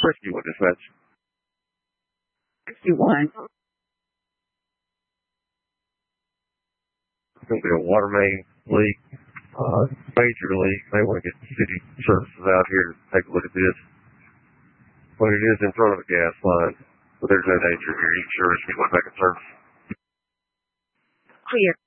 Rescue 1 dispatch. Rescue 1. It's going to be a water main leak, major leak. They want to get city services out here to take a look at this. But it is in front of the gas line, but there's no danger here. You can sure Rescue 1 back in service. Clear.